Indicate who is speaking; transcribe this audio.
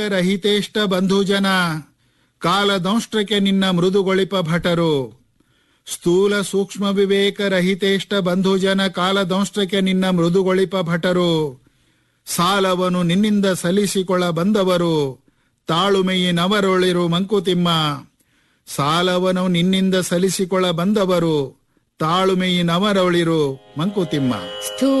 Speaker 1: ರಹಿತೇಷ್ಟ ಬಂಧುಜನ ಕಾಲದಂಷ್ಟ್ರಕ್ಕೆ ನಿನ್ನ ಮೃದುಗೊಳಿಪ ಭಟರು. ಸ್ಥೂಲ ಸೂಕ್ಷ್ಮ ವಿವೇಕ ರಹಿತೇಷ್ಟ ಬಂಧುಜನ ಕಾಲದಂಷ್ಟ್ರಕ್ಕೆ ನಿನ್ನ ಮೃದುಗೊಳಿಪ ಭಟರು. ಸಾಲವನು ನಿನ್ನಿಂದ ಸಲ್ಲಿಸಿಕೊಳ್ಳ ಬಂದವರು ತಾಳುಮೆಯಿನವರೊಳಿರು ಮಂಕುತಿಮ್ಮ. ಸಾಲವನು ನಿನ್ನಿಂದ ಸಲ್ಲಿಸಿಕೊಳ್ಳ ಬಂದವರು ತಾಳುಮೆಯಿನವರೊಳಿರು ಮಂಕುತಿಮ್ಮ.